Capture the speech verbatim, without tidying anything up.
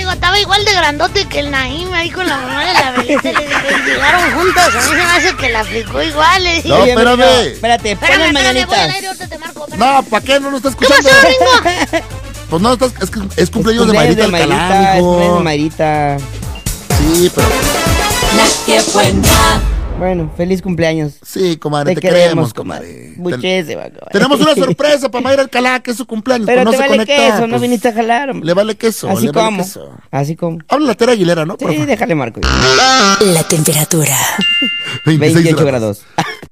digo, estaba igual de grandote que el Naim ahí con la mamá de la velita. Le dije, llegaron juntos. A mí se me hace que la aplicó igual. Le dije, No, Oye, espérame. no, espérate, pon espérame, las espérame, voy al mañanitas. aire, ahorita te marco. espérame. No, ¿para qué? No lo estás ¿Qué escuchando. pasó, Ringo? Pues no, estás, es, que es cumpleaños de Cumpleaños Mayrita Alcalá, Mayrita, es mijo. cumpleaños de Mayrita. Sí, pero... La que buena. Bueno, feliz cumpleaños. Sí, comadre, Te te, queremos, queremos, comadre. comadre. Ten- Buchese, va, comadre. Tenemos una sorpresa para Mayra Alcalá, que es su cumpleaños. Pero pues no te se vale conectó, queso, no pues, viniste a jalar, hombre. Le vale queso, Así le vale como. queso. Así como. Habla la Tera Aguilera, ¿no? Por Sí, favor. déjale marco. La temperatura. veintiséis veintiocho grados.